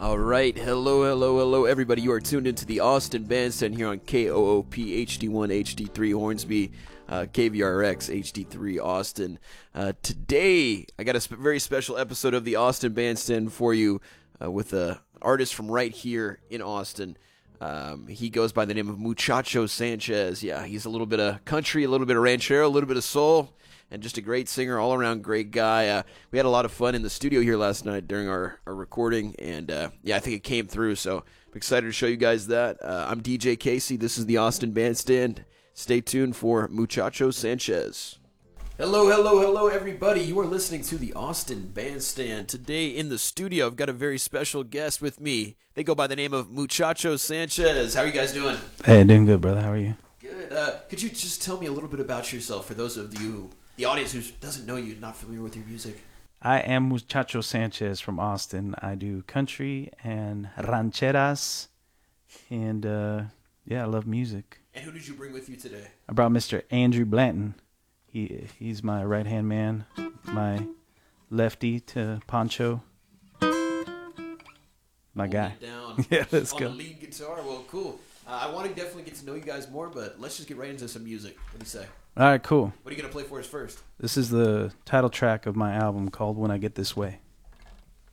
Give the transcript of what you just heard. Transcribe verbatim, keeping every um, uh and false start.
All right, hello, hello, hello, everybody. You are tuned into the Austin Bandstand here on K O O P H D one H D three Hornsby, uh, K V R X H D three Austin. Uh, today, I got a sp- very special episode of the Austin Bandstand for you uh, with an artist from right here in Austin. Um, he goes by the name of Muchacho Sanchez. Yeah, he's a little bit of country, a little bit of ranchero, a little bit of soul, and just a great singer, all-around great guy. Uh, we had a lot of fun in the studio here last night during our, our recording, and uh, yeah, I think it came through, so I'm excited to show you guys that. Uh, I'm D J Casey. This is the Austin Bandstand. Stay tuned for Muchacho Sanchez. Hello, hello, hello, everybody. You are listening to the Austin Bandstand. Today in the studio, I've got a very special guest with me. They go by the name of Muchacho Sanchez. How are you guys doing? Hey, doing good, brother. How are you? Good. Uh, could you just tell me a little bit about yourself for those of you, the audience who doesn't know you, not familiar with your music? I am Muchacho Sanchez from Austin. I do country and rancheras, and uh, yeah, I love music. And who did you bring with you today? I brought Mister Andrew Blanton. He he's my right hand man, my lefty to Pancho, my guy. Down yeah, let's on go. On the lead guitar. Well, cool. Uh, I want to definitely get to know you guys more, but let's just get right into some music. What do you say? All right, cool. What are you gonna play for us first? This is the title track of my album called "When I Get This Way."